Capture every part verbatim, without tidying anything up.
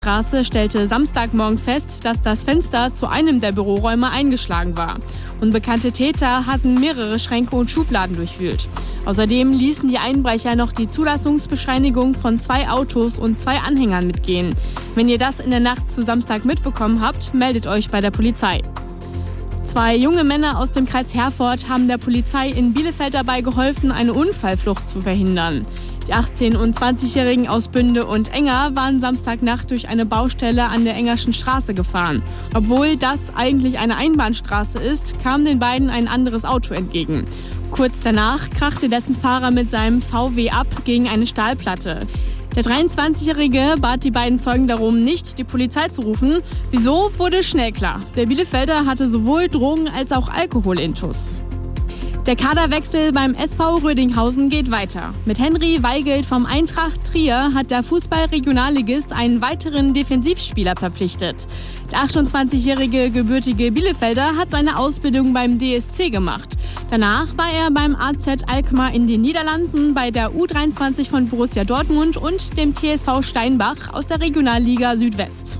Straße stellte Samstagmorgen fest, dass das Fenster zu einem der Büroräume eingeschlagen war. Unbekannte Täter hatten mehrere Schränke und Schubladen durchwühlt. Außerdem ließen die Einbrecher noch die Zulassungsbescheinigung von zwei Autos und zwei Anhängern mitgehen. Wenn ihr das in der Nacht zu Samstag mitbekommen habt, meldet euch bei der Polizei. Zwei junge Männer aus dem Kreis Herford haben der Polizei in Bielefeld dabei geholfen, eine Unfallflucht zu verhindern. Die achtzehn- und zwanzigjährigen aus Bünde und Enger waren Samstagnacht durch eine Baustelle an der Engerschen Straße gefahren. Obwohl das eigentlich eine Einbahnstraße ist, kam den beiden ein anderes Auto entgegen. Kurz danach krachte dessen Fahrer mit seinem V W ab gegen eine Stahlplatte. Der dreiundzwanzigjährige bat die beiden Zeugen darum, nicht die Polizei zu rufen. Wieso, wurde schnell klar. Der Bielefelder hatte sowohl Drogen- als auch Alkoholintus. Der Kaderwechsel beim S V Rödinghausen geht weiter. Mit Henry Weigelt vom Eintracht Trier hat der Fußball-Regionalligist einen weiteren Defensivspieler verpflichtet. Der achtundzwanzigjährige gebürtige Bielefelder hat seine Ausbildung beim D S C gemacht. Danach war er beim A Z Alkmaar in den Niederlanden, bei der U dreiundzwanzig von Borussia Dortmund und dem T S V Steinbach aus der Regionalliga Südwest.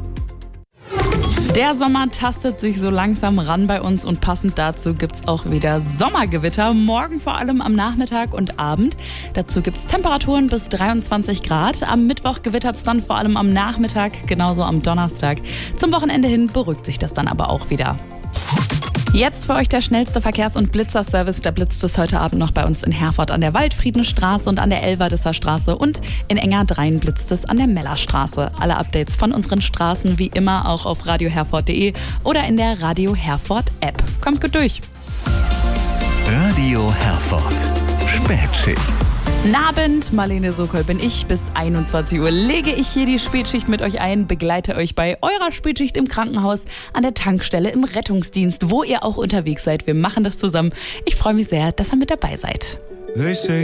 Der Sommer tastet sich so langsam ran bei uns und passend dazu gibt's auch wieder Sommergewitter. Morgen vor allem am Nachmittag und Abend. Dazu gibt's Temperaturen bis dreiundzwanzig Grad. Am Mittwoch gewittert's dann vor allem am Nachmittag, genauso am Donnerstag. Zum Wochenende hin beruhigt sich das dann aber auch wieder. Jetzt für euch der schnellste Verkehrs- und Blitzerservice. Da blitzt es heute Abend noch bei uns in Herford an der Waldfriedenstraße und an der Elverdisser Straße und in Engerdrein blitzt es an der Mellerstraße. Alle Updates von unseren Straßen wie immer auch auf radio herford punkt de oder in der Radio Herford App. Kommt gut durch. Radio Herford. Spätschicht. Abend, Marlene Sokol bin ich. Bis einundzwanzig Uhr lege ich hier die Spätschicht mit euch ein, begleite euch bei eurer Spätschicht im Krankenhaus, an der Tankstelle, im Rettungsdienst, wo ihr auch unterwegs seid. Wir machen das zusammen. Ich freue mich sehr, dass ihr mit dabei seid.